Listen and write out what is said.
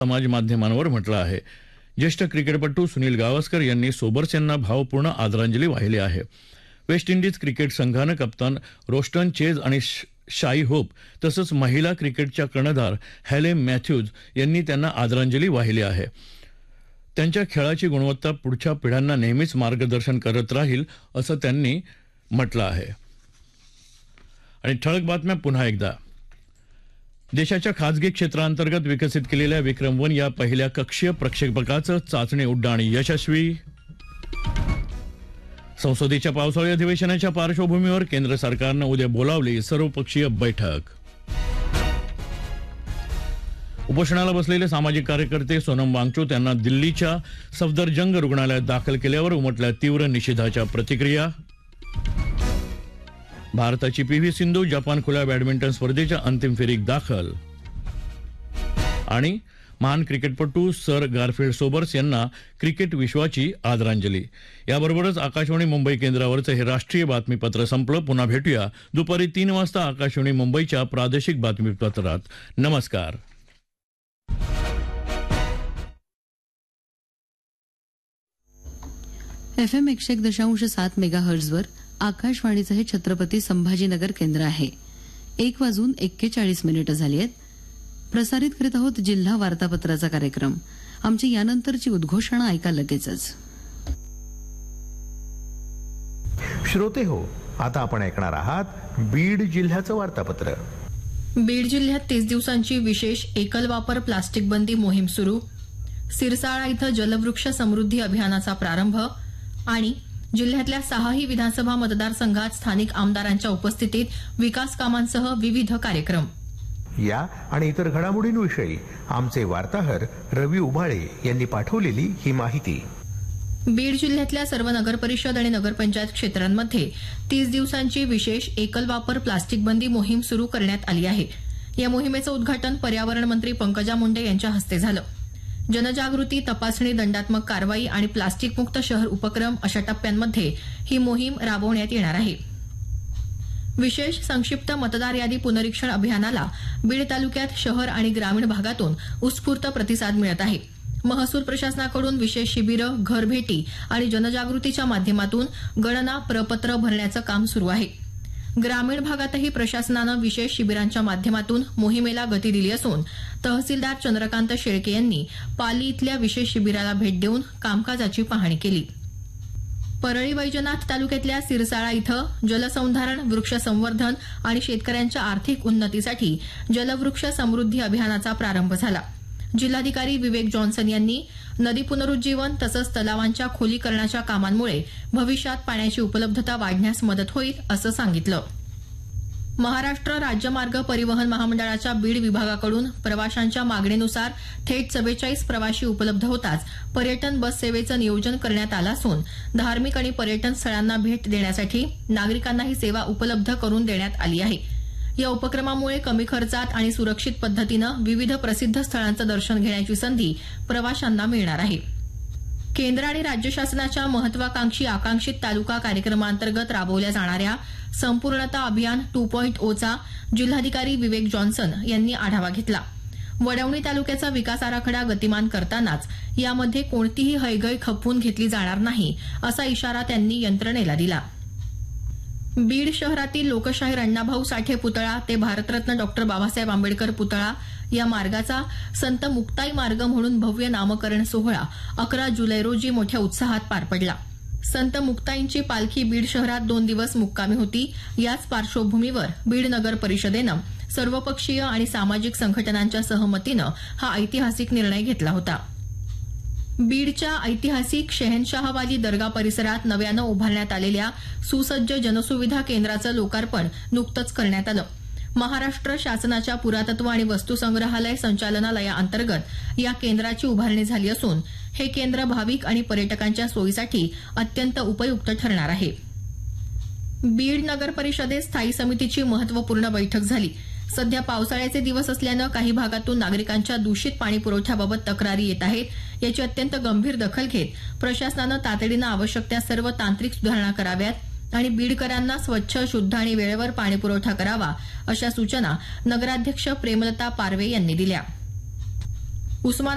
समाज माध्यमांवर म्हटलं आहे. ज्येष्ठ क्रिकेटपटू सुनील गावस्कर यांनी सोबर्स यांना भावपूर्ण आदरांजली वाहिली आहे. वेस्ट इंडिज क्रिकेट संघानं कप्तान रोस्टन चेज आणि शाई होप तसंच महिला क्रिकेटच्या कर्णधार हेलेन मॅथ्यूज यांनी त्यांना आदरांजली वाहिली आहे. त्यांच्या खेळाची गुणवत्ता पुढच्या पिढ्यांना नेहमीच मार्गदर्शन करत राहील असं त्यांनी म्हटलं आहे. आणि ठळक बातम्या पुन्हा एकदा. देशाच्या खासगी क्षेत्रांतर्गत विकसित केलेल्या विक्रम-1 या पहिल्या कक्षीय प्रक्षेपकाचं चाचणी उड्डाण यशस्वी. संसदेच्या पावसाळी अधिवेशनाच्या पार्श्वभूमीवर केंद्र सरकारनं उद्या बोलावली सर्वपक्षीय बैठक. उपोषणाला बसलेले सामाजिक कार्यकर्ते सोनम वांगचुक यांना दिल्लीच्या सफदरजंग रुग्णालयात दाखल केल्यावर उमटल्या तीव्र निषेधाच्या प्रतिक्रिया. भारताची पी.व्ही. सिंधू जपान खुल्या बॅडमिंटन स्पर्धेच्या अंतिम फेरीत दाखल. आणि महान क्रिकेटपटू सर गारफिल्ड सोबर्स यांना क्रिकेट विश्वाची आदरांजली. याबरोबरच आकाशवाणी मुंबई केंद्रावरचं हे राष्ट्रीय बातमीपत्र संपलं. पुन्हा भेटूया दुपारी 3 वाजता आकाशवाणी मुंबईच्या प्रादेशिक बातमीपत्रात. नमस्कार. FM 101.7 मेगाहर्ट्झवर आकाशवाणीचं हे छत्रपती संभाजीनगर केंद्र आहे. 1:41 झाली आहेत. प्रसारित करीत आहोत जिल्हा वार्तापत्राचा कार्यक्रम. आमची यानंतरची उद्घोषणा ऐका लगेचच. श्रोते हो, आता आपण ऐकणार आहात बीड जिल्ह्याचं वार्तापत्र. बीड जिल्ह्यात 30 दिवसांची विशेष एकल वापर प्लास्टिक बंदी मोहीम सुरू. सिरसाळा इथं जलवृक्ष समृद्धी अभियानाचा प्रारंभ. आणि जिल्ह्यातल्या 6ही विधानसभा मतदारसंघात स्थानिक आमदारांच्या उपस्थितीत विकास कामांसह विविध कार्यक्रम. या आणि इतर घडामोडींविषयी आमचे वार्ताहर रवी उभाळे यांनी पाठवलेली ही माहिती. बीड जिल्ह्यातल्या सर्व नगरपरिषद आणि नगरपंचायत क्षेत्रांमध्ये 30 दिवसांची विशेष एकल वापर प्लास्टिक बंदी मोहीम सुरू करण्यात आली आहे. या मोहिमेचं उद्घाटन पर्यावरण मंत्री पंकजा मुंडे यांच्या हस्ते झालं. जनजागृती, तपासणी, दंडात्मक कारवाई आणि प्लास्टिक मुक्त शहर उपक्रम अशा टप्प्यांमध्ये ही मोहीम राबवण्यात येणार आहे. विशेष संक्षिप्त मतदार यादी पुनरीक्षण अभियानाला बीड तालुक्यात शहर आणि ग्रामीण भागातून उत्स्फूर्त प्रतिसाद मिळत आहे. महसूल प्रशासनाकडून विशेष शिबिरं, घरभेटी आणि जनजागृतीच्या माध्यमातून गणना प्रपत्र भरण्याचं काम सुरू आहे. ग्रामीण भागातही प्रशासनानं विशेष शिबिरांच्या माध्यमातून मोहिमेला गती दिली असून तहसीलदार चंद्रकांत शेळके यांनी पाली इथल्या विशेष शिबिराला भेट देऊन कामकाजाची पाहणी केली. परळी वैजनाथ तालुक्यातल्या सिरसाळा इथं जलसंधारण, वृक्ष संवर्धन आणि शेतकऱ्यांच्या आर्थिक उन्नतीसाठी जलवृक्ष समृद्धी अभियानाचा प्रारंभ झाला. जिल्हाधिकारी विवेक जॉन्सन यांनी नदी पुनरुज्जीवन तसंच तलावांच्या खोलीकरणाच्या कामांमुळे भविष्यात पाण्याची उपलब्धता वाढण्यास मदत होईल असं सांगितलं. महाराष्ट्र राज्य मार्ग परिवहन महामंडळाच्या बीड विभागाकडून प्रवाशांच्या मागणीनुसार थेट 44 प्रवाशी उपलब्ध होताच पर्यटन बस सेवेचं नियोजन करण्यात आलं असून धार्मिक आणि पर्यटन स्थळांना भेट देण्यासाठी नागरिकांना ही सेवा उपलब्ध करून देण्यात आली आहे. या उपक्रमामुळे कमी खर्चात आणि सुरक्षित पद्धतीनं विविध प्रसिद्ध स्थळांचं दर्शन घेण्याची संधी प्रवाशांना मिळणार आहे. केंद्र आणि राज्य शासनाच्या महत्वाकांक्षी आकांक्षित तालुका कार्यक्रमांतर्गत राबवल्या जाणाऱ्या संपूर्णता अभियान 2.0चा जिल्हाधिकारी विवेक जॉन्सन यांनी आढावा घेतला. वडवणी तालुक्याचा विकास आराखडा गतिमान करतानाच यामध्ये कोणतीही हयगय खपवून घेतली जाणार नाही असा इशारा त्यांनी यंत्रणेला दिला. बीड शहरातील लोकशाहीर अण्णाभाऊ साठे पुतळा ते भारतरत्न डॉ बाबासाहेब आंबेडकर पुतळा या मार्गाचा संत मुक्ताई मार्ग म्हणून भव्य नामकरण सोहळा 11 जुलै रोजी मोठ्या उत्साहात पार पडला. संत मुक्ताईंची पालखी बीड शहरात 2 दिवस मुक्कामी होती. याच पार्श्वभूमीवर बीड नगर परिषदेनं सर्वपक्षीय आणि सामाजिक संघटनांच्या सहमतीनं हा ऐतिहासिक निर्णय घेतला होता. बीडच्या ऐतिहासिक शहनशाहवाली दर्गा परिसरात नव्यानं उभारण्यात आलेल्या सुसज्ज जनसुविधा केंद्राचं लोकार्पण नुकतंच करण्यात आलं. महाराष्ट्र शासनाच्या पुरातत्व आणि वस्तुसंग्रहालय संचालनालयाअंतर्गत या केंद्राची उभारणी झाली असून हे केंद्र भाविक आणि पर्यटकांच्या सोयीसाठी अत्यंत उपयुक्त ठरणार आहे. बीड नगर परिषदेत स्थायी समितीची महत्वपूर्ण बैठक झाली. सध्या पावसाळ्याचे दिवस असल्यानं काही भागातून नागरिकांच्या दूषित पाणी पुरवठ्याबाबत तक्रारी येत आहेत. याची अत्यंत गंभीर दखल घेत प्रशासनानं तातडीनं आवश्यक त्या सर्व तांत्रिक सुधारणा कराव्यात आणि बीडकरांना स्वच्छ, शुद्ध आणि वेळेवर पाणी पुरवठा करावा अशा सूचना नगराध्यक्ष प्रेमलता पारवे यांनी दिल्या.